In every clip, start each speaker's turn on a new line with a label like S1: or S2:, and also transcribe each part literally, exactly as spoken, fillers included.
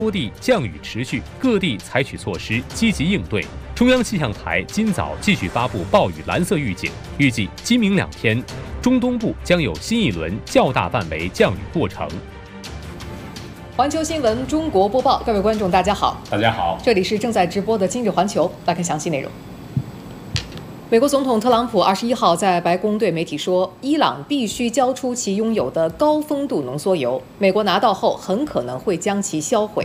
S1: 多地降雨持续，各地采取措施积极应对。中央气象台今早继续发布暴雨蓝色预警，预计今明两天，中东部将有新一轮较大范围降雨过程。
S2: 环球新闻中国播报，各位观众，大家好，
S3: 大家好，
S2: 这里是正在直播的今日环球，来看详细内容。美国总统特朗普二十一号在白宫对媒体说，伊朗必须交出其拥有的高丰度浓缩铀，美国拿到后很可能会将其销毁。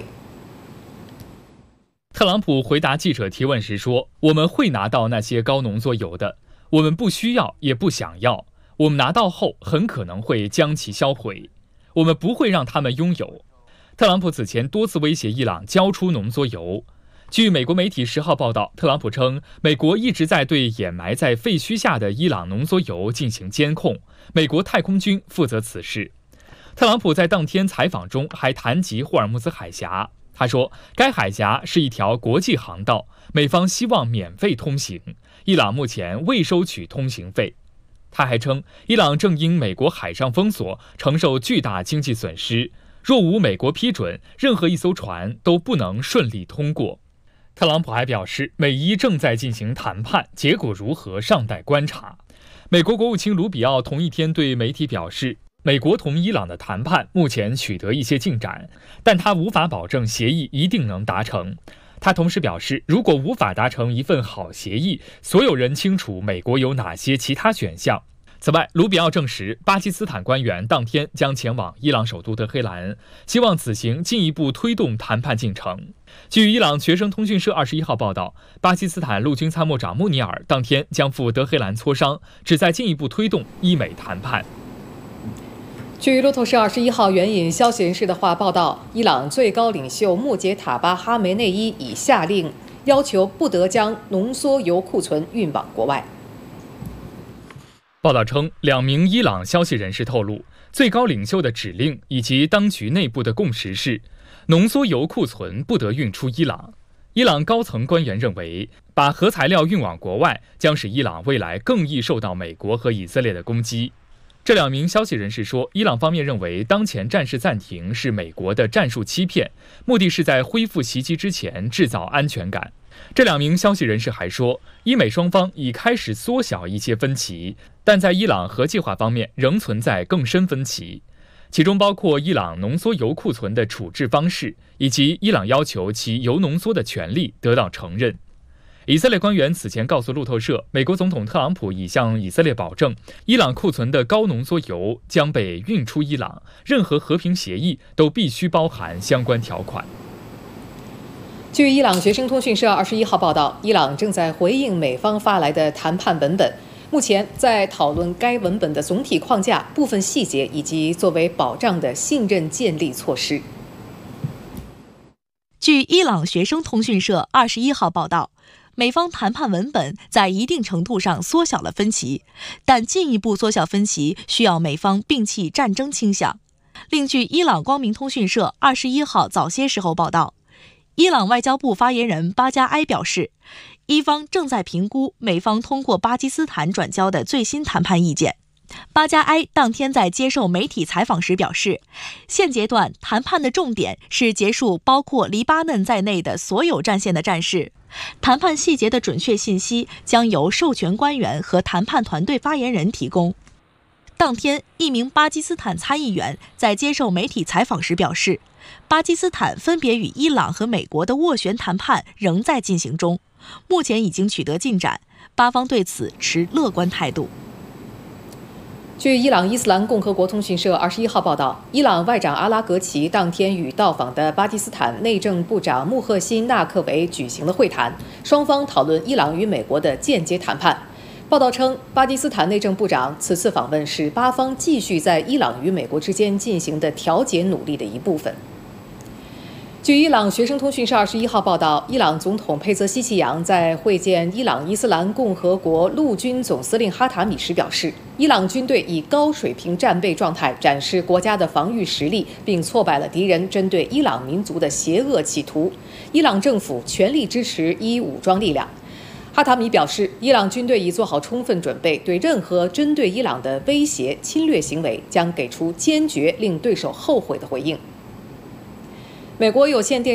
S4: 特朗普回答记者提问时说：“我们会拿到那些高浓缩铀的，我们不需要也不想要，我们拿到后很可能会将其销毁，我们不会让他们拥有。”特朗普此前多次威胁伊朗交出浓缩铀。据美国媒体十号报道，特朗普称，美国一直在对掩埋在废墟下的伊朗浓缩铀进行监控，美国太空军负责此事。特朗普在当天采访中还谈及霍尔木兹海峡，他说，该海峡是一条国际航道，美方希望免费通行，伊朗目前未收取通行费。他还称，伊朗正因美国海上封锁承受巨大经济损失，若无美国批准，任何一艘船都不能顺利通过。特朗普还表示，美伊正在进行谈判，结果如何尚待观察。美国国务卿卢比奥同一天对媒体表示，美国同伊朗的谈判目前取得一些进展，但他无法保证协议一定能达成。他同时表示，如果无法达成一份好协议，所有人清楚美国有哪些其他选项。此外，卢比奥证实，巴基斯坦官员当天将前往伊朗首都德黑兰，希望此行进一步推动谈判进程。据伊朗学生通讯社二十一号报道，巴基斯坦陆军参谋长穆尼尔当天将赴德黑兰磋商，旨在进一步推动伊美谈判。
S2: 据路透社二十一号援引消息人士的话报道，伊朗最高领袖穆杰塔巴哈梅内伊已下令要求不得将浓缩铀库存运往国外。
S4: 报道称，两名伊朗消息人士透露，最高领袖的指令以及当局内部的共识是，浓缩铀库存不得运出伊朗。伊朗高层官员认为，把核材料运往国外将使伊朗未来更易受到美国和以色列的攻击。这两名消息人士说，伊朗方面认为当前战事暂停是美国的战术欺骗，目的是在恢复袭击之前制造安全感。这两名消息人士还说，伊美双方已开始缩小一些分歧，但在伊朗核计划方面仍存在更深分歧，其中包括伊朗浓缩铀库存的处置方式，以及伊朗要求其铀浓缩的权利得到承认。以色列官员此前告诉路透社，美国总统特朗普已向以色列保证，伊朗库存的高浓缩铀将被运出伊朗，任何和平协议都必须包含相关条款。
S2: 据伊朗学生通讯社二十一号报道，伊朗正在回应美方发来的谈判文本，目前在讨论该文本的总体框架、部分细节以及作为保障的信任建立措施。
S5: 据伊朗学生通讯社二十一号报道，美方谈判文本在一定程度上缩小了分歧，但进一步缩小分歧需要美方摒弃战争倾向。另据伊朗光明通讯社二十一号早些时候报道，伊朗外交部发言人巴加埃表示，伊方正在评估美方通过巴基斯坦转交的最新谈判意见。巴加埃当天在接受媒体采访时表示，现阶段谈判的重点是结束包括黎巴嫩在内的所有战线的战事，谈判细节的准确信息将由授权官员和谈判团队发言人提供。当天，一名巴基斯坦参议员在接受媒体采访时表示，巴基斯坦分别与伊朗和美国的斡旋谈判仍在进行中，目前已经取得进展，巴方对此持乐观态度。
S2: 据伊朗伊斯兰共和国通讯社二十一号报道，伊朗外长阿拉格齐当天与到访的巴基斯坦内政部长穆赫辛纳克维举行了会谈，双方讨论伊朗与美国的间接谈判。报道称，巴基斯坦内政部长此次访问是巴方继续在伊朗与美国之间进行的调解努力的一部分。据伊朗学生通讯社二十一号报道，伊朗总统佩泽西奇扬在会见伊朗伊斯兰共和国陆军总司令哈塔米时表示，伊朗军队以高水平战备状态展示国家的防御实力，并挫败了敌人针对伊朗民族的邪恶企图。伊朗政府全力支持伊武装力量。哈塔米表示，伊朗军队已做好充分准备，对任何针对伊朗的威胁、侵略行为将给出坚决令对手后悔的回应。 美国有线电